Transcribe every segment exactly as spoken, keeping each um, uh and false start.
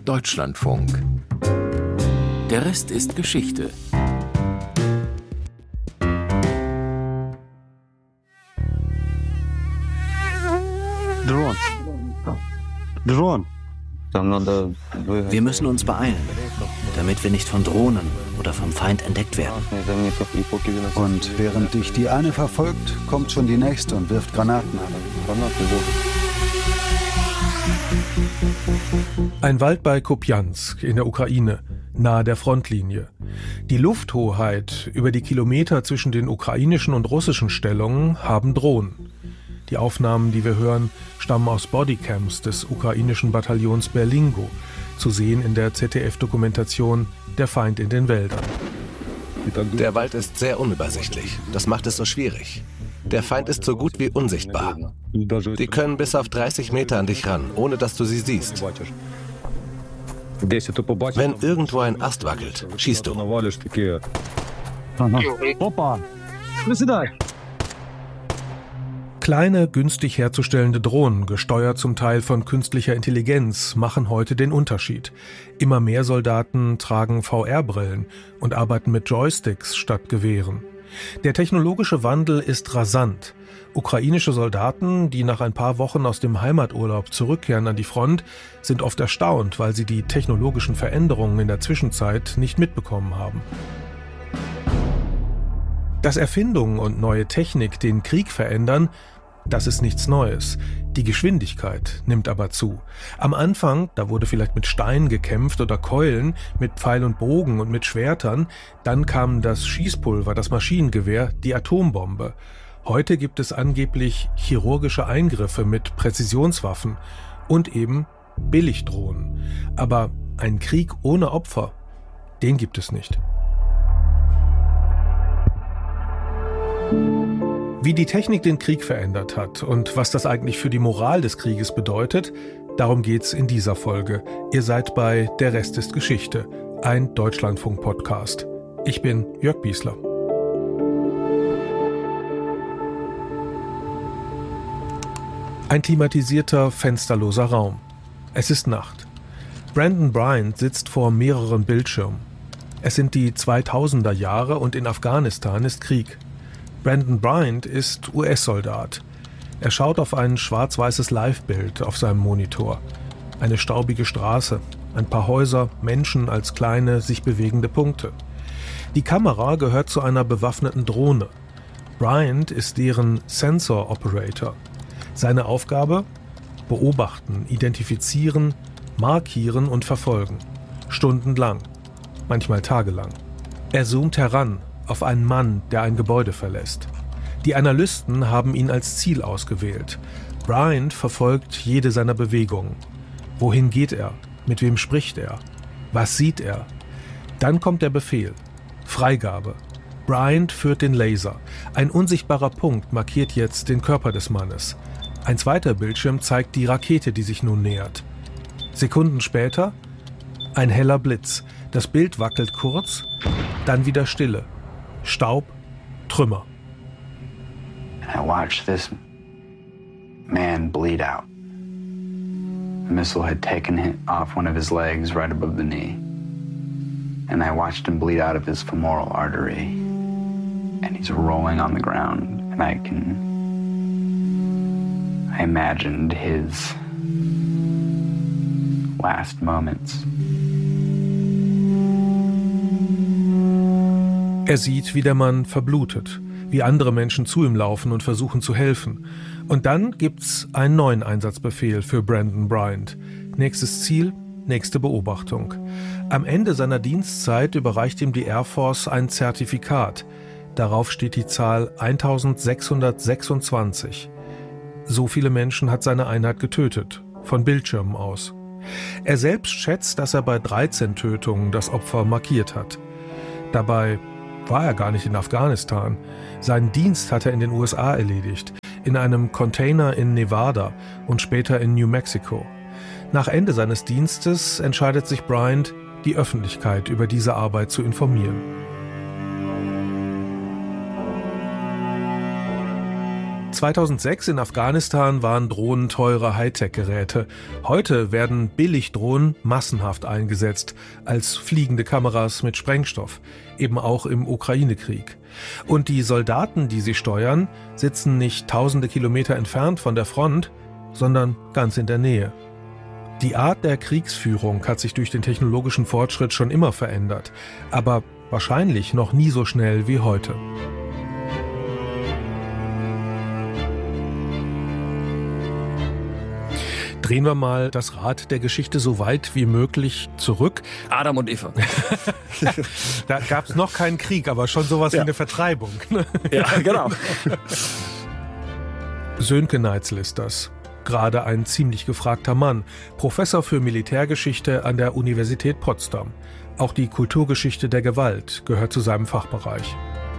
Deutschlandfunk. Der Rest ist Geschichte. Drone. Drone. Wir müssen uns beeilen, damit wir nicht von Drohnen oder vom Feind entdeckt werden. Und während dich die eine verfolgt, kommt schon die nächste und wirft Granaten ab. Ein Wald bei Kupiansk in der Ukraine, nahe der Frontlinie. Die Lufthoheit über die Kilometer zwischen den ukrainischen und russischen Stellungen haben Drohnen. Die Aufnahmen, die wir hören, stammen aus Bodycams des ukrainischen Bataillons Berlingo, zu sehen in der Z D F-Dokumentation »Der Feind in den Wäldern«. Der Wald ist sehr unübersichtlich. Das macht es so schwierig. Der Feind ist so gut wie unsichtbar. Die können bis auf dreißig Meter an dich ran, ohne dass du sie siehst. Wenn irgendwo ein Ast wackelt, schießt du. Opa! Kleine, günstig herzustellende Drohnen, gesteuert zum Teil von künstlicher Intelligenz, machen heute den Unterschied. Immer mehr Soldaten tragen V R-Brillen und arbeiten mit Joysticks statt Gewehren. Der technologische Wandel ist rasant. Ukrainische Soldaten, die nach ein paar Wochen aus dem Heimaturlaub zurückkehren an die Front, sind oft erstaunt, weil sie die technologischen Veränderungen in der Zwischenzeit nicht mitbekommen haben. Dass Erfindungen und neue Technik den Krieg verändern, das ist nichts Neues. Die Geschwindigkeit nimmt aber zu. Am Anfang, da wurde vielleicht mit Steinen gekämpft oder Keulen, mit Pfeil und Bogen und mit Schwertern. Dann kam das Schießpulver, das Maschinengewehr, die Atombombe. Heute gibt es angeblich chirurgische Eingriffe mit Präzisionswaffen und eben Billigdrohnen. Aber ein Krieg ohne Opfer, den gibt es nicht. Wie die Technik den Krieg verändert hat und was das eigentlich für die Moral des Krieges bedeutet, darum geht's in dieser Folge. Ihr seid bei Der Rest ist Geschichte, ein Deutschlandfunk-Podcast. Ich bin Jörg Biesler. Ein klimatisierter, fensterloser Raum. Es ist Nacht. Brandon Bryant sitzt vor mehreren Bildschirmen. Es sind die zweitausender Jahre und in Afghanistan ist Krieg. Brandon Bryant ist U S-Soldat. Er schaut auf ein schwarz-weißes Live-Bild auf seinem Monitor. Eine staubige Straße, ein paar Häuser, Menschen als kleine, sich bewegende Punkte. Die Kamera gehört zu einer bewaffneten Drohne. Bryant ist deren Sensor Operator. Seine Aufgabe? Beobachten, identifizieren, markieren und verfolgen. Stundenlang, manchmal tagelang. Er zoomt heran auf einen Mann, der ein Gebäude verlässt. Die Analysten haben ihn als Ziel ausgewählt. Bryant verfolgt jede seiner Bewegungen. Wohin geht er? Mit wem spricht er? Was sieht er? Dann kommt der Befehl. Freigabe. Bryant führt den Laser. Ein unsichtbarer Punkt markiert jetzt den Körper des Mannes. Ein zweiter Bildschirm zeigt die Rakete, die sich nun nähert. Sekunden später ein heller Blitz. Das Bild wackelt kurz, dann wieder Stille. Staub, Trümmer. I watched this man bleed out. A missile had taken him off one of his legs right above the knee. And I watched him bleed out of his femoral artery. And he's rolling on the ground. And I can... I imagined his last moments. Er sieht, wie der Mann verblutet, wie andere Menschen zu ihm laufen und versuchen zu helfen. Und dann gibt's einen neuen Einsatzbefehl für Brandon Bryant. Nächstes Ziel, nächste Beobachtung. Am Ende seiner Dienstzeit überreicht ihm die Air Force ein Zertifikat. Darauf steht die Zahl eintausendsechshundertsechsundzwanzig. So viele Menschen hat seine Einheit getötet, von Bildschirmen aus. Er selbst schätzt, dass er bei dreizehn Tötungen das Opfer markiert hat. Dabei war er gar nicht in Afghanistan. Seinen Dienst hat er in den U S A erledigt, in einem Container in Nevada und später in New Mexico. Nach Ende seines Dienstes entscheidet sich Bryant, die Öffentlichkeit über diese Arbeit zu informieren. zweitausendsechs in Afghanistan waren Drohnen teure Hightech-Geräte. Heute werden Billigdrohnen massenhaft eingesetzt, als fliegende Kameras mit Sprengstoff, eben auch im Ukraine-Krieg. Und die Soldaten, die sie steuern, sitzen nicht tausende Kilometer entfernt von der Front, sondern ganz in der Nähe. Die Art der Kriegsführung hat sich durch den technologischen Fortschritt schon immer verändert, aber wahrscheinlich noch nie so schnell wie heute. Drehen wir mal das Rad der Geschichte so weit wie möglich zurück. Adam und Eva. Da gab es noch keinen Krieg, aber schon sowas ja. wie eine Vertreibung. Ja, genau. Sönke Neitzel ist das. Gerade ein ziemlich gefragter Mann. Professor für Militärgeschichte an der Universität Potsdam. Auch die Kulturgeschichte der Gewalt gehört zu seinem Fachbereich.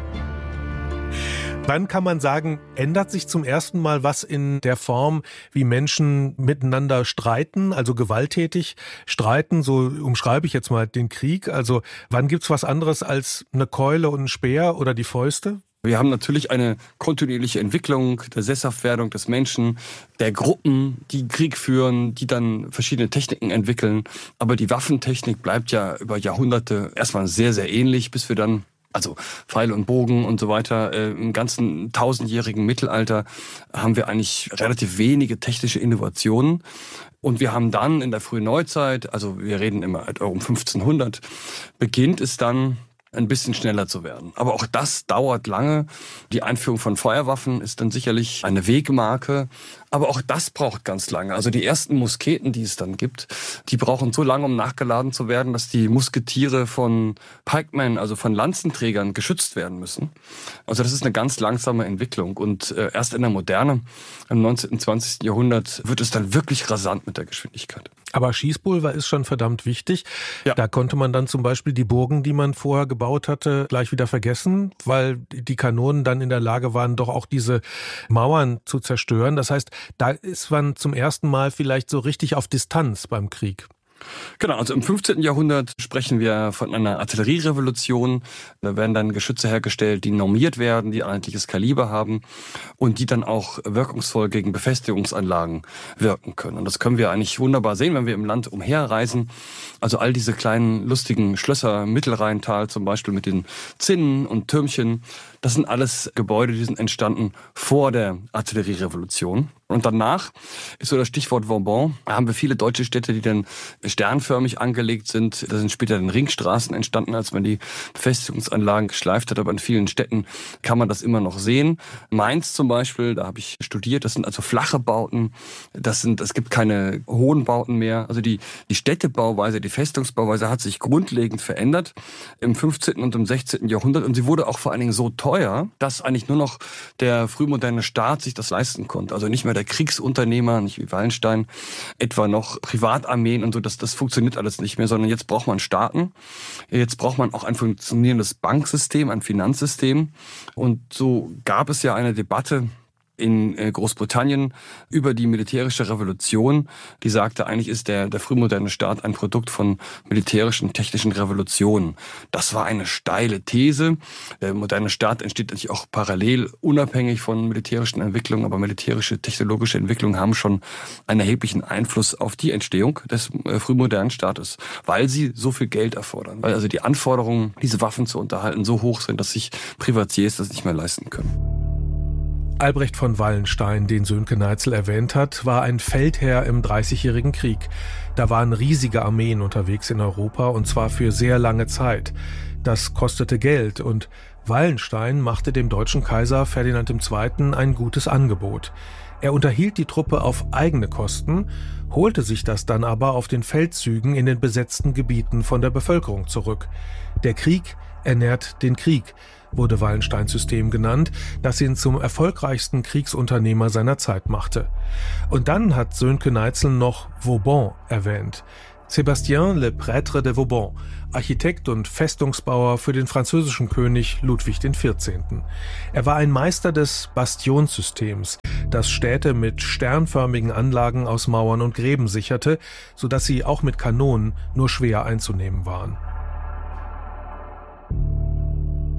Wann kann man sagen, ändert sich zum ersten Mal was in der Form, wie Menschen miteinander streiten, also gewalttätig streiten? So umschreibe ich jetzt mal den Krieg. Also wann gibt's was anderes als eine Keule und ein Speer oder die Fäuste? Wir haben natürlich eine kontinuierliche Entwicklung der Sesshaftwerdung des Menschen, der Gruppen, die Krieg führen, die dann verschiedene Techniken entwickeln. Aber die Waffentechnik bleibt ja über Jahrhunderte erstmal sehr, sehr ähnlich, bis wir dann also Pfeil und Bogen und so weiter. Äh, Im ganzen tausendjährigen Mittelalter haben wir eigentlich relativ wenige technische Innovationen. Und wir haben dann in der frühen Neuzeit, also wir reden immer um fünfzehnhundert, beginnt es dann ein bisschen schneller zu werden. Aber auch das dauert lange. Die Einführung von Feuerwaffen ist dann sicherlich eine Wegmarke. Aber auch das braucht ganz lange. Also die ersten Musketen, die es dann gibt, die brauchen so lange, um nachgeladen zu werden, dass die Musketiere von Pikemen, also von Lanzenträgern, geschützt werden müssen. Also das ist eine ganz langsame Entwicklung. Und äh, erst in der Moderne, im neunzehnten, zwanzigsten Jahrhundert, wird es dann wirklich rasant mit der Geschwindigkeit. Aber Schießpulver ist schon verdammt wichtig. Ja. Da konnte man dann zum Beispiel die Burgen, die man vorher gebaut hatte, gleich wieder vergessen, weil die Kanonen dann in der Lage waren, doch auch diese Mauern zu zerstören. Das heißt, da ist man zum ersten Mal vielleicht so richtig auf Distanz beim Krieg. Genau, also im fünfzehnten. Jahrhundert sprechen wir von einer Artillerierevolution. Da werden dann Geschütze hergestellt, die normiert werden, die ein einheitliches Kaliber haben und die dann auch wirkungsvoll gegen Befestigungsanlagen wirken können. Und das können wir eigentlich wunderbar sehen, wenn wir im Land umherreisen. Also all diese kleinen lustigen Schlösser, Mittelrheintal zum Beispiel mit den Zinnen und Türmchen, das sind alles Gebäude, die sind entstanden vor der Artillerierevolution. Und danach ist so das Stichwort Vauban. Da haben wir viele deutsche Städte, die dann sternförmig angelegt sind. Da sind später dann Ringstraßen entstanden, als man die Befestigungsanlagen geschleift hat. Aber in vielen Städten kann man das immer noch sehen. Mainz zum Beispiel, da habe ich studiert. Das sind also flache Bauten. Das sind, es gibt keine hohen Bauten mehr. Also die, die Städtebauweise, die Festungsbauweise hat sich grundlegend verändert im fünfzehnten und im sechzehnten. Jahrhundert. Und sie wurde auch vor allen Dingen so teuer, dass eigentlich nur noch der frühmoderne Staat sich das leisten konnte. Also nicht mehr der Kriegsunternehmer, nicht wie Wallenstein, etwa noch Privatarmeen und so, das, das funktioniert alles nicht mehr, sondern jetzt braucht man Staaten, jetzt braucht man auch ein funktionierendes Banksystem, ein Finanzsystem. Und so gab es ja eine Debatte in Großbritannien über die militärische Revolution, die sagte, eigentlich ist der, der frühmoderne Staat ein Produkt von militärischen, technischen Revolutionen. Das war eine steile These. Der moderne Staat entsteht natürlich auch parallel, unabhängig von militärischen Entwicklungen, aber militärische, technologische Entwicklungen haben schon einen erheblichen Einfluss auf die Entstehung des frühmodernen Staates, weil sie so viel Geld erfordern. Weil also die Anforderungen, diese Waffen zu unterhalten, so hoch sind, dass sich Privatiers das nicht mehr leisten können. Albrecht von Wallenstein, den Sönke Neitzel erwähnt hat, war ein Feldherr im Dreißigjährigen Krieg. Da waren riesige Armeen unterwegs in Europa und zwar für sehr lange Zeit. Das kostete Geld und Wallenstein machte dem deutschen Kaiser Ferdinand der Zweite. Ein gutes Angebot. Er unterhielt die Truppe auf eigene Kosten, holte sich das dann aber auf den Feldzügen in den besetzten Gebieten von der Bevölkerung zurück. Der Krieg ernährt den Krieg, wurde Wallensteins System genannt, das ihn zum erfolgreichsten Kriegsunternehmer seiner Zeit machte. Und dann hat Sönke Neitzel noch Vauban erwähnt. Sébastien Le Prêtre de Vauban, Architekt und Festungsbauer für den französischen König Ludwig der Vierzehnte. Er war ein Meister des Bastionssystems, das Städte mit sternförmigen Anlagen aus Mauern und Gräben sicherte, sodass sie auch mit Kanonen nur schwer einzunehmen waren.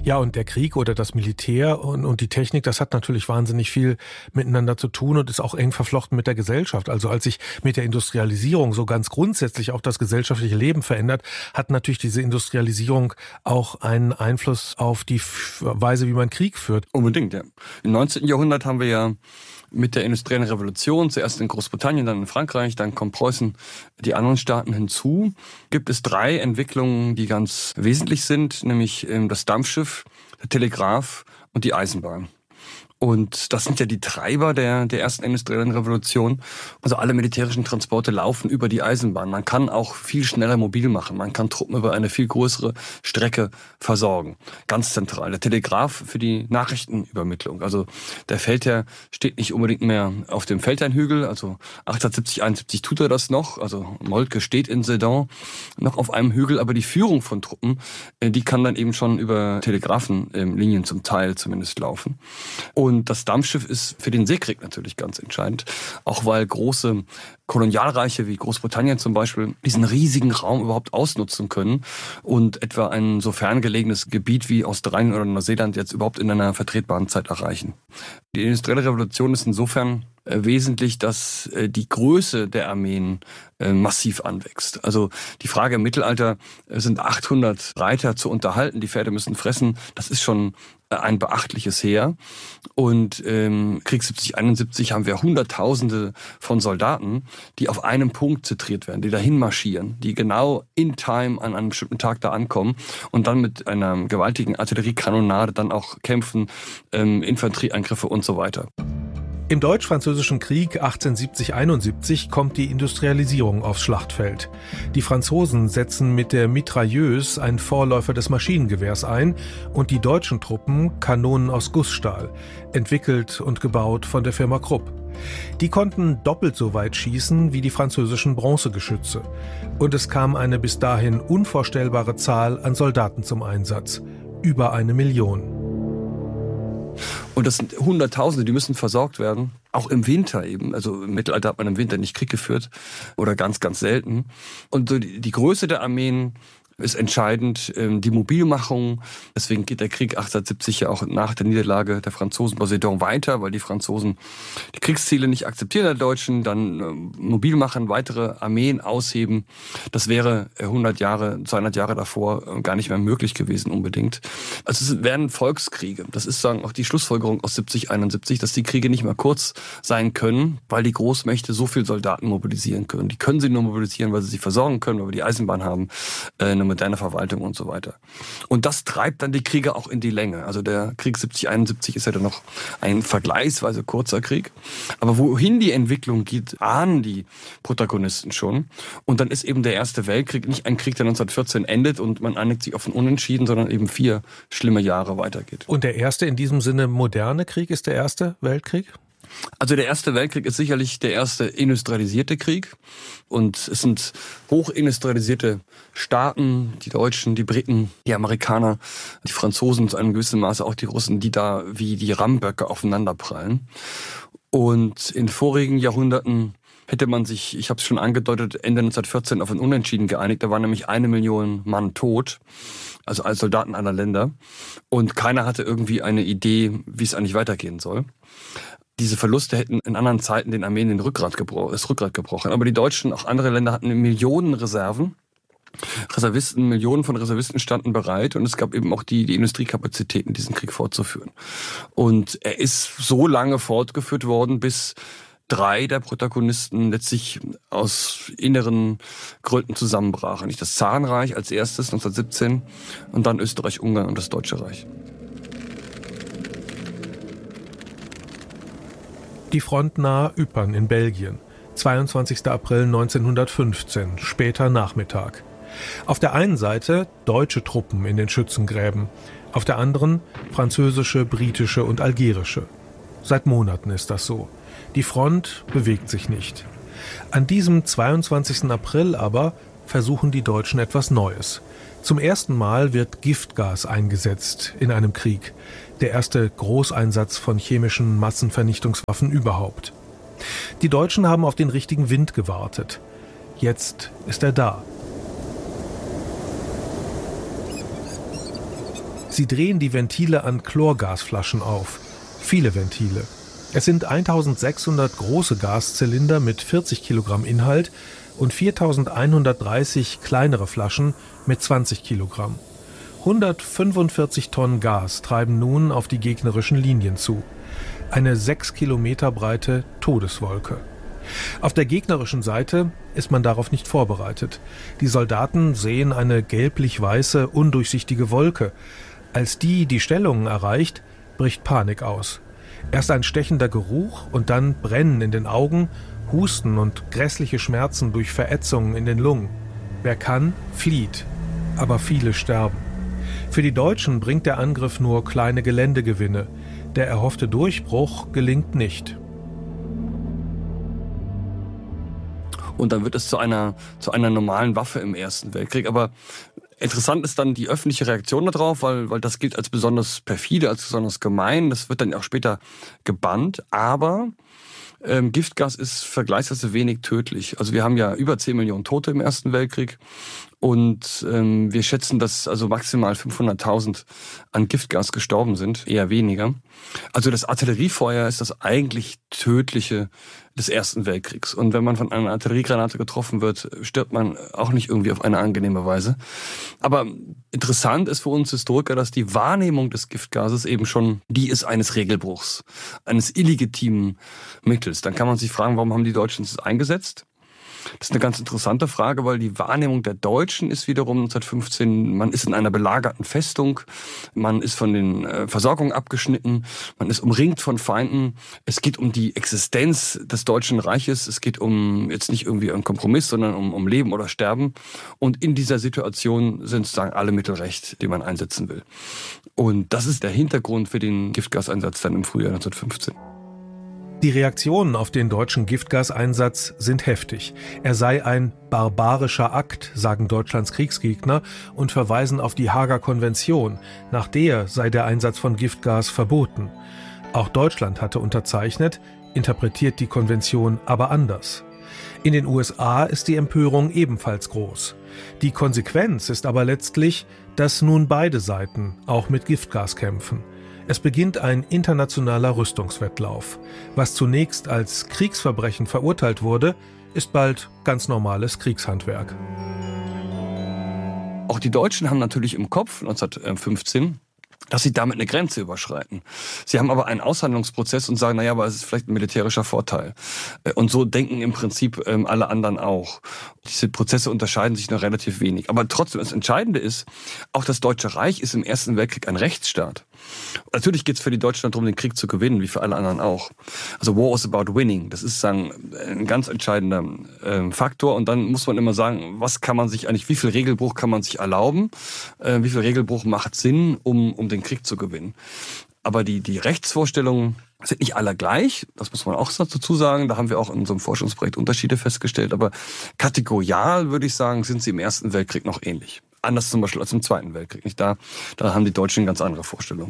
Ja, und der Krieg oder das Militär und, und die Technik, das hat natürlich wahnsinnig viel miteinander zu tun und ist auch eng verflochten mit der Gesellschaft. Also als sich mit der Industrialisierung so ganz grundsätzlich auch das gesellschaftliche Leben verändert, hat natürlich diese Industrialisierung auch einen Einfluss auf die Weise, wie man Krieg führt. Unbedingt, ja. Im neunzehnten Jahrhundert haben wir ja mit der industriellen Revolution, zuerst in Großbritannien, dann in Frankreich, dann kommt Preußen, die anderen Staaten hinzu, gibt es drei Entwicklungen, die ganz wesentlich sind, nämlich das Dampfschiff, der Telegraph und die Eisenbahn. Und das sind ja die Treiber der, der ersten industriellen Revolution. Also alle militärischen Transporte laufen über die Eisenbahn. Man kann auch viel schneller mobil machen. Man kann Truppen über eine viel größere Strecke versorgen. Ganz zentral. Der Telegraph für die Nachrichtenübermittlung. Also der Feldherr steht nicht unbedingt mehr auf dem Feldherrnhügel. Also achtzehnhundertsiebzig, einundsiebzig tut er das noch. Also Moltke steht in Sedan noch auf einem Hügel. Aber die Führung von Truppen, die kann dann eben schon über Telegrafenlinien zum Teil zumindest laufen. Und das Dampfschiff ist für den Seekrieg natürlich ganz entscheidend, auch weil große Kolonialreiche wie Großbritannien zum Beispiel diesen riesigen Raum überhaupt ausnutzen können und etwa ein so ferngelegenes Gebiet wie Australien oder Neuseeland jetzt überhaupt in einer vertretbaren Zeit erreichen. Die industrielle Revolution ist insofern wesentlich, dass die Größe der Armeen massiv anwächst. Also die Frage im Mittelalter, sind achthundert Reiter zu unterhalten, die Pferde müssen fressen, das ist schon ein beachtliches Heer. Und ähm, Krieg siebzig, einundsiebzig haben wir Hunderttausende von Soldaten, die auf einem Punkt zentriert werden, die dahin marschieren, die genau in time an einem bestimmten Tag da ankommen und dann mit einer gewaltigen Artilleriekanonade dann auch kämpfen, ähm, Infanterieangriffe und so weiter. Im Deutsch-Französischen Krieg achtzehnhundertsiebzig einundsiebzig kommt die Industrialisierung aufs Schlachtfeld. Die Franzosen setzen mit der Mitrailleuse, ein Vorläufer des Maschinengewehrs, ein und die deutschen Truppen Kanonen aus Gussstahl, entwickelt und gebaut von der Firma Krupp. Die konnten doppelt so weit schießen wie die französischen Bronzegeschütze. Und es kam eine bis dahin unvorstellbare Zahl an Soldaten zum Einsatz. Über eine Million. Und das sind Hunderttausende, die müssen versorgt werden. Auch im Winter eben. Also im Mittelalter hat man im Winter nicht Krieg geführt. Oder ganz, ganz selten. Und so die, die Größe der Armeen ist entscheidend, die Mobilmachung. Deswegen geht der Krieg achtzehnhundertsiebzig ja auch nach der Niederlage der Franzosen bei Sedan weiter, weil die Franzosen die Kriegsziele nicht akzeptieren der Deutschen, dann mobil machen, weitere Armeen ausheben. Das wäre hundert Jahre, zweihundert Jahre davor gar nicht mehr möglich gewesen unbedingt. Also es werden Volkskriege. Das ist sagen auch die Schlussfolgerung aus siebzig, einundsiebzig, dass die Kriege nicht mehr kurz sein können, weil die Großmächte so viel Soldaten mobilisieren können. Die können sie nur mobilisieren, weil sie sie versorgen können, weil wir die Eisenbahn haben, eine moderne Verwaltung und so weiter. Und das treibt dann die Kriege auch in die Länge. Also der Krieg siebzig, einundsiebzig ist ja dann noch ein vergleichsweise kurzer Krieg. Aber wohin die Entwicklung geht, ahnen die Protagonisten schon. Und dann ist eben der Erste Weltkrieg nicht ein Krieg, der neunzehnhundertvierzehn endet und man einigt sich auf ein Unentschieden, sondern eben vier schlimme Jahre weitergeht. Und der erste in diesem Sinne moderne Krieg ist der Erste Weltkrieg? Also der Erste Weltkrieg ist sicherlich der erste industrialisierte Krieg und es sind hochindustrialisierte Staaten, die Deutschen, die Briten, die Amerikaner, die Franzosen zu einem gewissen Maße auch die Russen, die da wie die Rammböcke aufeinanderprallen. Und in vorigen Jahrhunderten hätte man sich, ich habe es schon angedeutet, Ende neunzehnhundertvierzehn auf ein Unentschieden geeinigt. Da waren nämlich eine Million Mann tot, also als Soldaten aller Länder. Und keiner hatte irgendwie eine Idee, wie es eigentlich weitergehen soll. Diese Verluste hätten in anderen Zeiten den Armeen den Rückgrat gebro- das Rückgrat gebrochen. Aber die Deutschen, auch andere Länder hatten Millionen Reserven. Reservisten, Millionen von Reservisten standen bereit. Und es gab eben auch die, die Industriekapazitäten, diesen Krieg fortzuführen. Und er ist so lange fortgeführt worden, bis drei der Protagonisten letztlich aus inneren Gründen zusammenbrachen. Nicht das Zarenreich als erstes neunzehnhundertsiebzehn und dann Österreich-Ungarn und das Deutsche Reich. Die Front nahe Ypern in Belgien, zweiundzwanzigster April neunzehnhundertfünfzehn, später Nachmittag. Auf der einen Seite deutsche Truppen in den Schützengräben, auf der anderen französische, britische und algerische. Seit Monaten ist das so. Die Front bewegt sich nicht. An diesem zweiundzwanzigsten April aber versuchen die Deutschen etwas Neues. Zum ersten Mal wird Giftgas eingesetzt in einem Krieg. Der erste Großeinsatz von chemischen Massenvernichtungswaffen überhaupt. Die Deutschen haben auf den richtigen Wind gewartet. Jetzt ist er da. Sie drehen die Ventile an Chlorgasflaschen auf. Viele Ventile. Es sind eintausendsechshundert große Gaszylinder mit vierzig Kilogramm Inhalt und viertausendeinhundertdreißig kleinere Flaschen mit zwanzig Kilogramm. hundertfünfundvierzig Tonnen Gas treiben nun auf die gegnerischen Linien zu. Eine sechs Kilometer breite Todeswolke. Auf der gegnerischen Seite ist man darauf nicht vorbereitet. Die Soldaten sehen eine gelblich-weiße, undurchsichtige Wolke. Als die die Stellungen erreicht, bricht Panik aus. Erst ein stechender Geruch und dann Brennen in den Augen, Husten und grässliche Schmerzen durch Verätzungen in den Lungen. Wer kann, flieht. Aber viele sterben. Für die Deutschen bringt der Angriff nur kleine Geländegewinne. Der erhoffte Durchbruch gelingt nicht. Und dann wird es zu einer, zu einer normalen Waffe im Ersten Weltkrieg. Aber interessant ist dann die öffentliche Reaktion darauf, weil, weil das gilt als besonders perfide, als besonders gemein. Das wird dann auch später gebannt. Aber ähm, Giftgas ist vergleichsweise wenig tödlich. Also wir haben ja über zehn Millionen Tote im Ersten Weltkrieg. Und ähm, wir schätzen, dass also maximal fünfhunderttausend an Giftgas gestorben sind, eher weniger. Also das Artilleriefeuer ist das eigentlich Tödliche des Ersten Weltkriegs. Und wenn man von einer Artilleriegranate getroffen wird, stirbt man auch nicht irgendwie auf eine angenehme Weise. Aber interessant ist für uns Historiker, dass die Wahrnehmung des Giftgases eben schon die ist eines Regelbruchs, eines illegitimen Mittels. Dann kann man sich fragen, warum haben die Deutschen es eingesetzt? Das ist eine ganz interessante Frage, weil die Wahrnehmung der Deutschen ist wiederum neunzehnhundertfünfzehn, man ist in einer belagerten Festung, man ist von den Versorgungen abgeschnitten, man ist umringt von Feinden. Es geht um die Existenz des Deutschen Reiches, es geht um jetzt nicht irgendwie einen Kompromiss, sondern um, um Leben oder Sterben. Und in dieser Situation sind sozusagen alle Mittel recht, die man einsetzen will. Und das ist der Hintergrund für den Giftgaseinsatz dann im Frühjahr neunzehnhundertfünfzehn. Die Reaktionen auf den deutschen Giftgaseinsatz sind heftig. Er sei ein barbarischer Akt, sagen Deutschlands Kriegsgegner und verweisen auf die Haager Konvention. Nach der sei der Einsatz von Giftgas verboten. Auch Deutschland hatte unterzeichnet, interpretiert die Konvention aber anders. In den U S A ist die Empörung ebenfalls groß. Die Konsequenz ist aber letztlich, dass nun beide Seiten auch mit Giftgas kämpfen. Es beginnt ein internationaler Rüstungswettlauf. Was zunächst als Kriegsverbrechen verurteilt wurde, ist bald ganz normales Kriegshandwerk. Auch die Deutschen haben natürlich im Kopf neunzehnhundertfünfzehn, dass sie damit eine Grenze überschreiten. Sie haben aber einen Aushandlungsprozess und sagen, naja, aber es ist vielleicht ein militärischer Vorteil. Und so denken im Prinzip alle anderen auch. Diese Prozesse unterscheiden sich nur relativ wenig. Aber trotzdem, das Entscheidende ist, auch das Deutsche Reich ist im Ersten Weltkrieg ein Rechtsstaat. Natürlich geht es für die Deutschen darum, den Krieg zu gewinnen, wie für alle anderen auch. Also War is about winning. Das ist sagen, ein ganz entscheidender äh, Faktor. Und dann muss man immer sagen, was kann man sich eigentlich, wie viel Regelbruch kann man sich erlauben? Äh, wie viel Regelbruch macht Sinn, um, um den Krieg zu gewinnen? Aber die, die Rechtsvorstellungen sind nicht alle gleich, das muss man auch dazu sagen. Da haben wir auch in unserem Forschungsprojekt Unterschiede festgestellt. Aber kategorial, würde ich sagen, sind sie im Ersten Weltkrieg noch ähnlich. Anders zum Beispiel als im Zweiten Weltkrieg. Nicht da, da haben die Deutschen ganz andere Vorstellungen.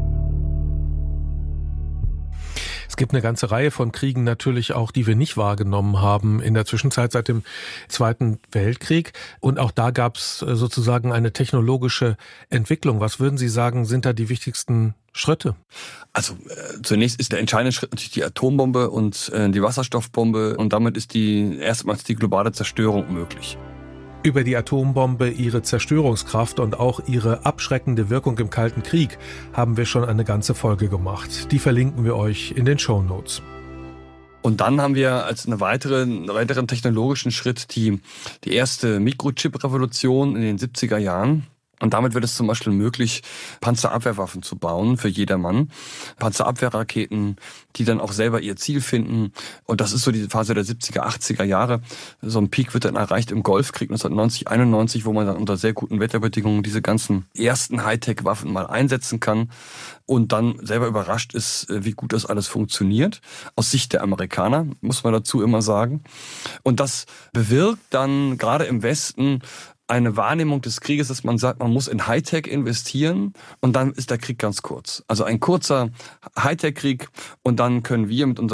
Es gibt eine ganze Reihe von Kriegen natürlich auch, die wir nicht wahrgenommen haben in der Zwischenzeit seit dem Zweiten Weltkrieg. Und auch da gab es sozusagen eine technologische Entwicklung. Was würden Sie sagen, sind da die wichtigsten Schritte? Also äh, zunächst ist der entscheidende Schritt natürlich die Atombombe und äh, die Wasserstoffbombe. Und damit ist die erstmals die globale Zerstörung möglich. Über die Atombombe, ihre Zerstörungskraft und auch ihre abschreckende Wirkung im Kalten Krieg haben wir schon eine ganze Folge gemacht. Die verlinken wir euch in den Shownotes. Und dann haben wir als eine weitere, einen weiteren technologischen Schritt die, die erste Mikrochip-Revolution in den siebziger Jahren. Und damit wird es zum Beispiel möglich, Panzerabwehrwaffen zu bauen für jedermann. Panzerabwehrraketen, die dann auch selber ihr Ziel finden. Und das ist so diese Phase der siebziger, achtziger Jahre. So ein Peak wird dann erreicht im Golfkrieg neunzehnhundertneunzig, einundneunzig, wo man dann unter sehr guten Wetterbedingungen diese ganzen ersten Hightech-Waffen mal einsetzen kann. Und dann selber überrascht ist, wie gut das alles funktioniert. Aus Sicht der Amerikaner, muss man dazu immer sagen. Und das bewirkt dann gerade im Westen eine Wahrnehmung des Krieges, dass man sagt, man muss in Hightech investieren und dann ist der Krieg ganz kurz. Also ein kurzer Hightech-Krieg und dann können wir mit unserem